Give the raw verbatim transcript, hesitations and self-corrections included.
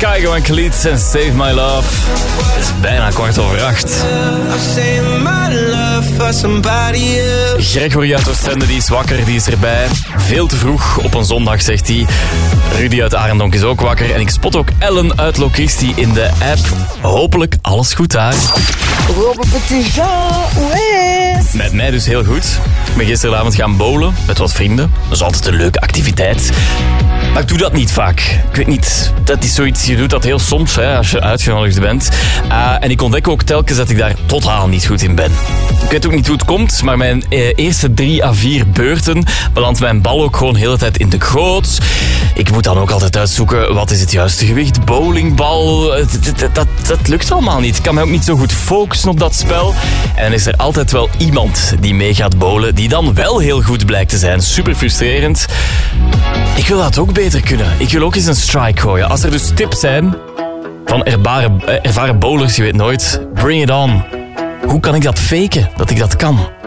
Kygo en Khalid en Save My Love. Het is bijna kwart over acht. Gregory uit Oostende, die is wakker, die is erbij. Veel te vroeg op een zondag, zegt hij. Rudy uit Arendonk is ook wakker. En ik spot ook Ellen uit Locristi in de app. Hopelijk alles goed daar. Robbe Petit Jean, ouais. Met mij dus heel goed. Ik ben gisteravond gaan bowlen met wat vrienden. Dat is altijd een leuke activiteit. Maar ik doe dat niet vaak. Ik weet niet, dat is zoiets, je doet dat heel soms hè, als je uitgenodigd bent. Uh, en ik ontdek ook telkens dat ik daar totaal niet goed in ben. Ik weet ook niet hoe het komt, maar mijn uh, eerste drie à vier beurten belandt mijn bal ook gewoon de hele tijd in de goot. Ik moet dan ook altijd uitzoeken, wat is het juiste gewicht? Bowlingbal, dat, dat, dat, dat lukt allemaal niet. Ik kan me ook niet zo goed focussen op dat spel. En dan is er altijd wel iemand die mee gaat bowlen, die dan wel heel goed blijkt te zijn. Super frustrerend. Ik wil dat ook beter kunnen. Ik wil ook eens een strike gooien. Als er dus tips zijn van ervaren, ervaren bowlers, je weet nooit, bring it on. Hoe kan ik dat faken, dat ik dat kan?